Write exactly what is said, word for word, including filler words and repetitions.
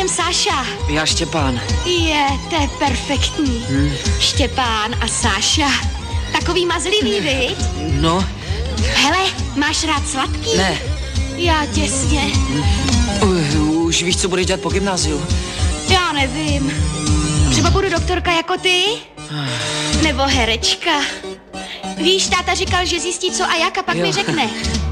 jsem Sáša. Já Štěpán. Je, to je perfektní. Hmm. Štěpán a Sáša. Takový mazlivý, viď? No. Hele, máš rád sladký? Ne. Já těsně. Uh, už víš, co budeš dělat po gymnáziu? Já nevím. Třeba budu doktorka jako ty? Nebo herečka? Víš, táta říkal, že zjistí co a jak a pak jo. mi řekne.